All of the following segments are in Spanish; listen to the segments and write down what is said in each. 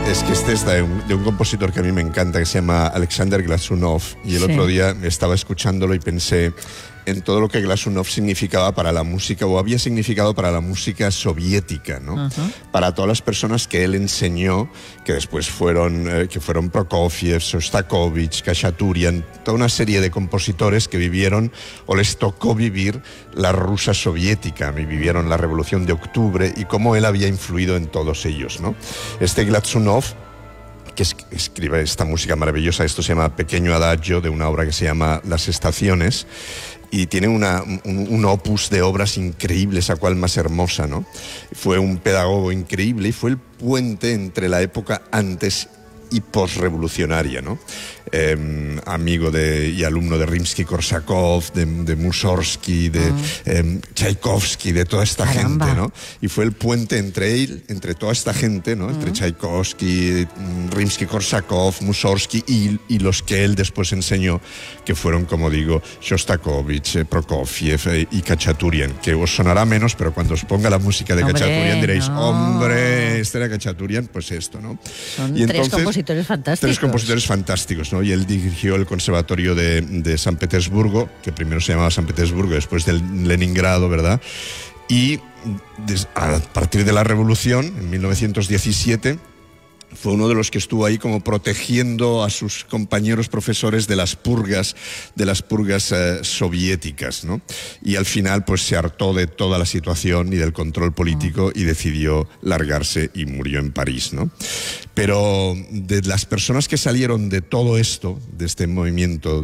Es que este es de un compositor que a mí me encanta, que se llama Alexander Glazunov, y el otro día estaba escuchándolo y pensé en todo lo que Glazunov significaba para la música, o había significado para la música soviética, ¿no? Para todas las personas que él enseñó, que después fueron Prokofiev, Shostakovich, Khachaturian, toda una serie de compositores que vivieron o les tocó vivir la Rusia soviética, vivieron la Revolución de Octubre y cómo él había influido en todos ellos, ¿no? Este Glazunov, que escribe esta música maravillosa, esto se llama Pequeño Adagio, de una obra que se llama Las Estaciones, y tiene un opus de obras increíbles, a cual más hermosa, ¿no? Fue un pedagogo increíble y fue el puente entre la época antes y posrevolucionaria, ¿no? Amigo y alumno de Rimsky-Korsakov, de Mussorgsky, de Tchaikovsky, de toda esta gente, ¿no? Y fue el puente entre toda esta gente, ¿no? Entre Tchaikovsky, Rimsky-Korsakov, Mussorgsky y los que él después enseñó, que fueron, como digo, Shostakovich, Prokofiev y Khachaturian, que os sonará menos, pero cuando os ponga la música de Khachaturian diréis, hombre, este era Khachaturian, pues esto, ¿no? Son tres compositores fantásticos. Tres compositores fantásticos, ¿no? Y él dirigió el Conservatorio de San Petersburgo, que primero se llamaba San Petersburgo, después del Leningrado, ¿verdad? Y a partir de la Revolución, en 1917, fue uno de los que estuvo ahí como protegiendo a sus compañeros profesores de las purgas soviéticas, ¿no? Y al final pues se hartó de toda la situación y del control político y decidió largarse y murió en París, ¿no? Pero de las personas que salieron de todo esto, de este movimiento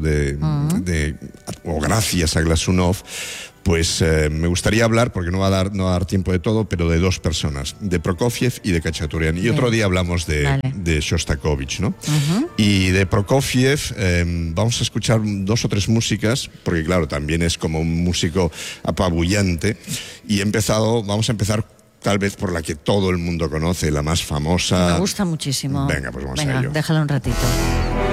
o gracias a Glazunov, pues me gustaría hablar, porque no va a dar tiempo de todo, pero de dos personas, de Prokofiev y de Khachaturian. Y otro día hablamos de Shostakovich, ¿no? Y de Prokofiev vamos a escuchar dos o tres músicas, porque claro, también es como un músico apabullante. Y vamos a empezar tal vez por la que todo el mundo conoce, la más famosa. Me gusta muchísimo. Venga, pues vamos a ello. Déjala un ratito.